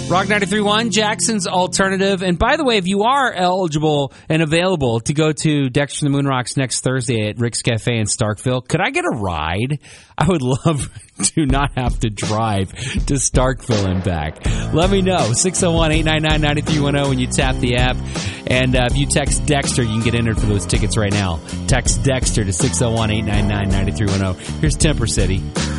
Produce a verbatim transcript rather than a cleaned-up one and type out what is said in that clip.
Rock ninety-three point one, Jackson's Alternative. And by the way, if you are eligible and available to go to Dexter and the Moonrocks next Thursday at Rick's Cafe in Starkville, could I get a ride? I would love to not have to drive to Starkville and back. Let me know. six oh one, eight nine nine, nine three one oh when you tap the app. And uh, if you text Dexter, you can get entered for those tickets right now. Text Dexter to six oh one, eight nine nine, nine three one oh. Here's Temper City.